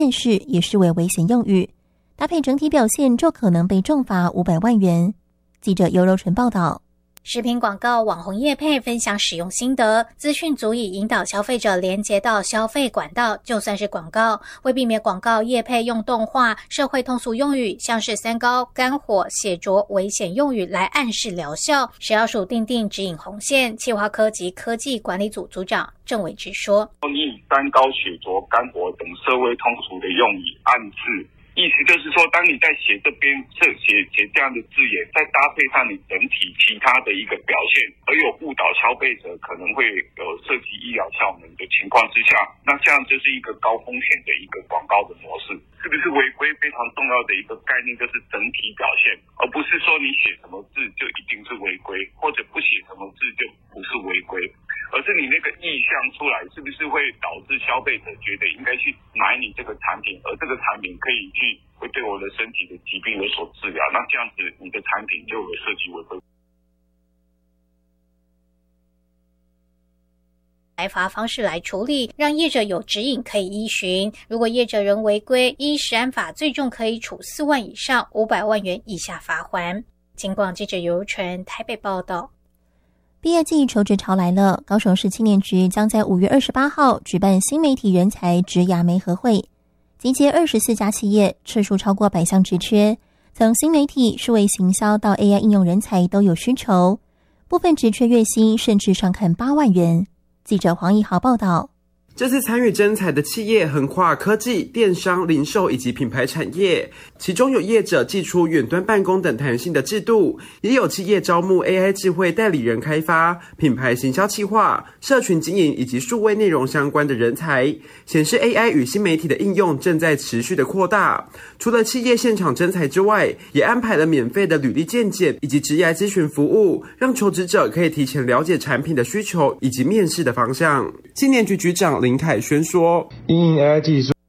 县市也视为危险用语，搭配整体表现就可能被重罚500万元。记者尤柔纯报道。 食品广告、网红业配分享使用心得，资讯足以引导消费者连接到消费管道，就算是广告。为避免广告业配用动画、社会通俗用语，像是三高、肝火、血浊危险用语来暗示疗效，食药署订定指引红线。企划科及科技管理组组长郑伟之说：“ 你以三高、血浊、肝火等社会通俗的用语暗示。”意思就是说，当你在写这边写这样的字眼，再搭配上你整体其他的一个表现，而有误导消费者可能会有涉及医疗效能的情况之下，那这样就是一个高风险的一个广告的模式。是不是违规非常重要的一个概念，就是整体表现，而不是说你写什么字就一定是违规，或者不写什么字就不是违规，而是你那个意向出来，是不是会导致消费者觉得应该去买你这个产品，而这个产品可以会对我的身体的疾病有所治疗，那这样子你的产品就有涉及违规。 裁罚方式来处理，让业者有指引可以依循。如果业者仍违规，依食安法最重可以处4万以上500万元以下罚锾。警广记者尤柔纯台北报道。 毕业季求职潮来了，高雄市青年局将在5月28号举办新媒体人才职涯媒合会，集结24家企业，次数超过100项职缺，从新媒体、数位行销到 AI 应用人才都有需求，部分职缺月薪甚至上看8万元。记者黄义豪报道。 这次参与征才的企业横跨科技、电商、零售以及品牌产业，其中有业者祭出远端办公等弹性的制度，也有企业招募 AI 智慧代理人开发、品牌行销企划、社群经营以及数位内容相关的人才，显示 AI 与新媒体的应用正在持续的扩大。除了企业现场征才之外，也安排了免费的履历健检以及职涯咨询服务，让求职者可以提前了解产品的需求以及面试的方向。青年局局长林凯轩说：“ 因应 AI 技术，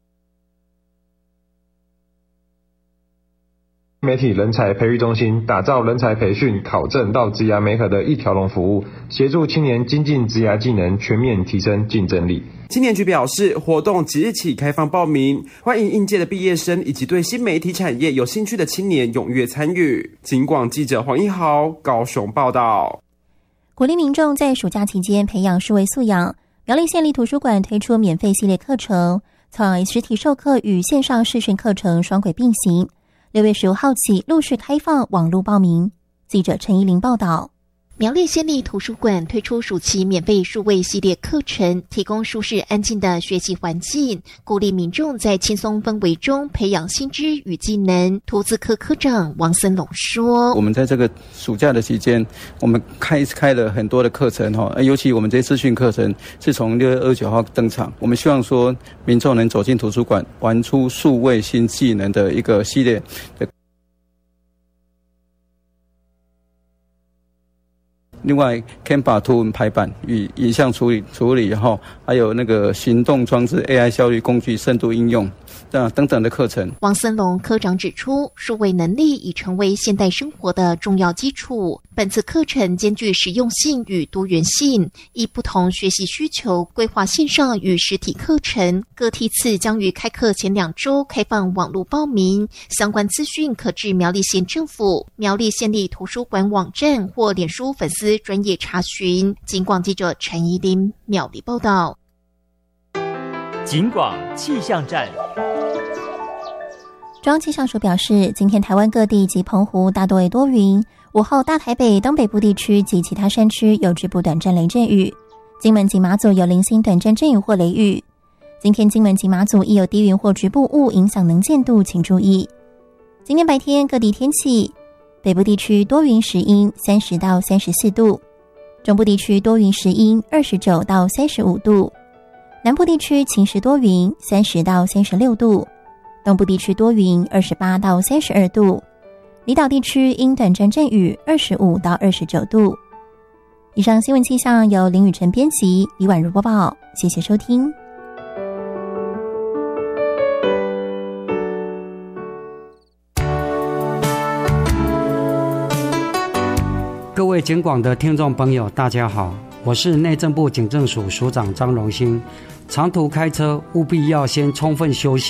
媒体人才培育中心打造人才培训、考证到职涯媒合的一条龙服务，协助青年精进职涯技能，全面提升竞争力。” 青年局表示，活动即日起开放报名，欢迎应届的毕业生以及对新媒体产业有兴趣的青年踊跃参与。警广记者黄一豪高雄报道。 鼓励民众在暑假期间培养数位素养。苗栗县立图书馆推出免费系列课程，从实体授课与线上视讯课程双轨并行。6月15号起陆续开放网络报名。记者陈怡玲报道。 苗栗县立图书馆推出暑期免费数位系列课程，提供舒适安静的学习环境，鼓励民众在轻松氛围中培养新知与技能。图资科科长王森龙说：“ 我们在这个暑假的期间，我们开了很多的课程尤其我们这些资讯课程是从6月29号登场。我们希望说，民众能走进图书馆，玩出数位新技能的一个系列的。另外 Canva 图文排版与影像处理还有那个行动装置 AI 效率工具深度应用等等的课程。 王森龙科长指出，数位能力已成为现代生活的重要基础。本次课程兼具实用性与多元性，依不同学习需求规划线上与实体课程。各梯次将于开课前2周开放网络报名，相关资讯可至苗栗县政府苗栗县立图书馆网站或脸书粉丝专业查询。警广记者陈怡琳苗栗报道。 警广气象站。 中央气象署表示，今天台湾各地及澎湖大多为多云，午后大台北、东北部地区及其他山区有局部短暂雷阵雨，金门及马祖有零星短暂阵雨或雷雨。今天金门及马祖亦有低云或局部雾影响能见度，请注意。今天白天各地天气，北部地区多云时阴30到34度，中部地区多云时阴29到35度，南部地区晴时多云30到36度，东部地区多云28到32度，离岛地区因短暂阵雨25到29度。以上新闻气象由林雨晨编辑，李婉如播报，谢谢收听。 各位警广的听众朋友，大家好， 我是内政部警政署署长张荣兴。长途开车务必要先充分休息。